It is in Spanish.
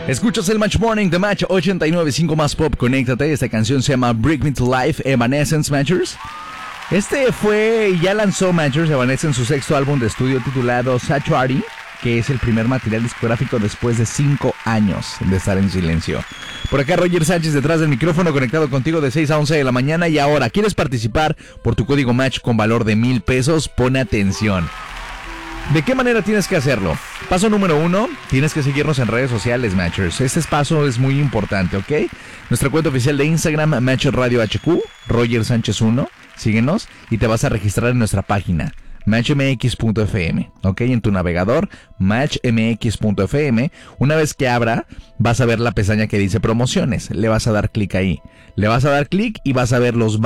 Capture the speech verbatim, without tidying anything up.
Escuchas el Match Morning de Match ochenta y nueve punto cinco más Pop. Conéctate. Esta canción se llama Bring Me to Life, Evanescence, Matchers. Este fue, ya lanzó Matchers, Evanescence, su sexto álbum de estudio titulado Sanctuary, que es el primer material discográfico después de cinco años de estar en silencio. Por acá Roger Sánchez detrás del micrófono, conectado contigo de seis a once de la mañana. Y ahora, ¿quieres participar por tu código Match con valor de mil pesos? Pon atención. ¿De qué manera tienes que hacerlo? Paso número uno, tienes que seguirnos en redes sociales, Matchers. Este paso es muy importante, ¿ok? Nuestra cuenta oficial de Instagram, Match Radio H Q, Roger Sánchez uno. Síguenos y te vas a registrar en nuestra página, match m x punto f m, ¿ok? En tu navegador, match m x punto f m. Una vez que abra, vas a ver la pestaña que dice promociones. Le vas a dar clic ahí. Le vas a dar clic y vas a ver los